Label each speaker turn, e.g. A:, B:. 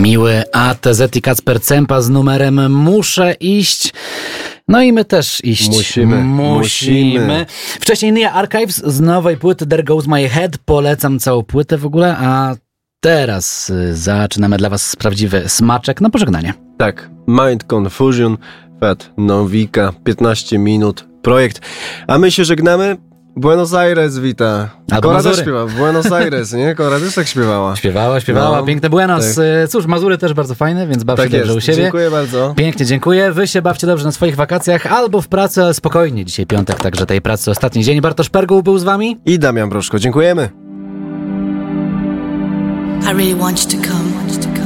A: Miły ATZ i Kacper Cempa z numerem Muszę iść. No i my też iść musimy. Wcześniej Nia Archives z nowej płyty There Goes My Head. Polecam całą płytę w ogóle, a teraz zaczynamy dla was prawdziwy smaczek na pożegnanie.
B: Tak, Mind Confusion, Fat Nowika, 15 minut, projekt. A my się żegnamy. Buenos Aires wita. Kora też śpiewa. Buenos Aires, nie? Kora też tak śpiewała.
A: Śpiewała. No, piękne Buenos. Tak. Cóż, Mazury też bardzo fajne, więc baw się dobrze u siebie.
B: Dziękuję bardzo.
A: Pięknie, dziękuję. Wy się bawcie dobrze na swoich wakacjach albo w pracy, ale spokojnie. Dzisiaj piątek, także tej pracy ostatni dzień. Bartosz Perguł był z wami.
B: I Damian Broszko. Dziękujemy.
C: I really want you to come.